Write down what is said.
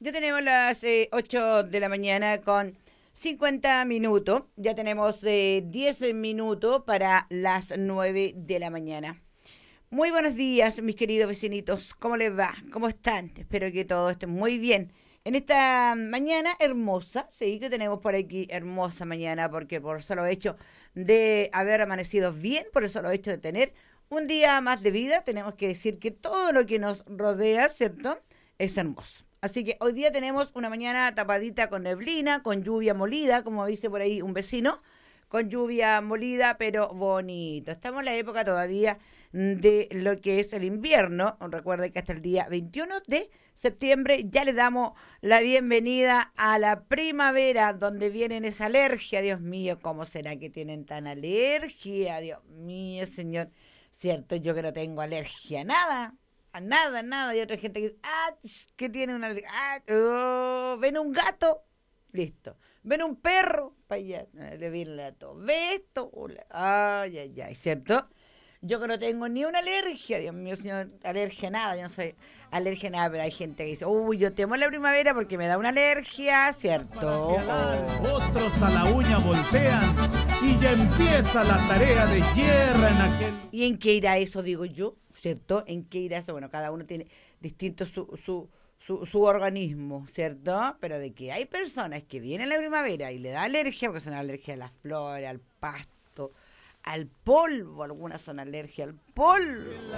Ya tenemos las 8 de la mañana con 50 minutos. Ya tenemos 10 minutos para las 9 de la mañana. Muy buenos días, mis queridos vecinitos. ¿Cómo les va? ¿Cómo están? Espero que todo esté muy bien. En esta mañana hermosa, sí, que tenemos por aquí, hermosa mañana, porque por solo hecho de haber amanecido bien, por el solo hecho de tener un día más de vida, tenemos que decir que todo lo que nos rodea, ¿cierto?, es hermoso. Así que hoy día tenemos una mañana tapadita con neblina, con lluvia molida, como dice por ahí un vecino, con lluvia molida, pero bonito. Estamos en la época todavía de lo que es el invierno. Recuerden que hasta el día 21 de septiembre ya le damos la bienvenida a la primavera, donde vienen esa alergia. Dios mío, ¿cómo será que tienen tan alergia? Dios mío, señor. Cierto, yo que no tengo alergia a nada. A nada, nada. Y otra gente que dice, que tiene una alergia. Ven un gato, listo. Ven un perro, para allá, le viene a todo. Ve esto, ay, ay, ay, ¿cierto? Yo que no tengo ni una alergia, Dios mío, señor, alergia a nada, yo no soy alergia a nada, pero hay gente que dice, uy, yo temo la primavera porque me da una alergia, ¿cierto? Otros a la uña voltean y ya empieza la tarea de guerra en aquel... ¿Y en qué irá eso, digo yo? ¿Cierto? ¿En qué irá eso? Bueno, cada uno tiene distinto su organismo, ¿cierto? Pero de que hay personas que vienen la primavera y le da alergia, porque son alergia a las flores, al pasto, al polvo, algunas son alergia al polvo.